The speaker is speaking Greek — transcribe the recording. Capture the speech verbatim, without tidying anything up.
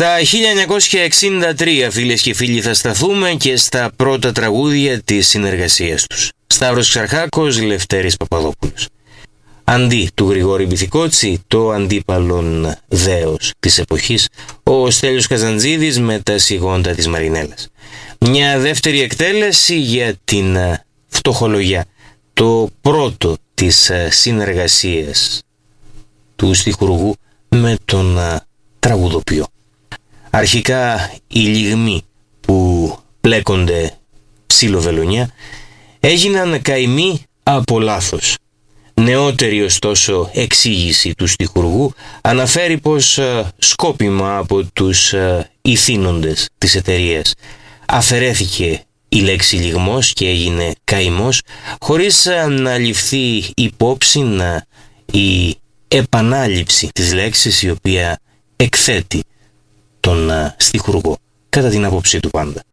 Στα χίλια εννιακόσια εξήντα τρία, φίλες και φίλοι, θα σταθούμε και στα πρώτα τραγούδια της συνεργασίας τους. Σταύρος Ξαρχάκος, Λευτέρης Παπαδόπουλος. Αντί του Γρηγόρη Μπιθικότσι, το αντίπαλον δέος της εποχής, ο Στέλιος Καζαντζίδης με τα σιγόντα της Μαρινέλας. Μια δεύτερη εκτέλεση για την Φτωχολογιά, το πρώτο της συνεργασίας του στιχουργού με τον τραγουδοποιό. Αρχικά οι λιγμοί που πλέκονται ψιλοβελονιά έγιναν καημοί από λάθος. Νεότερη ωστόσο εξήγηση του στιχουργού αναφέρει πως σκόπιμα από τους ηθήνοντες της εταιρείας αφαιρέθηκε η λέξη λιγμός και έγινε καημός, χωρίς να ληφθεί υπόψη η επανάληψη της λέξης, η οποία εκθέτει τον στιχουργό κατά την άποψή του πάντα.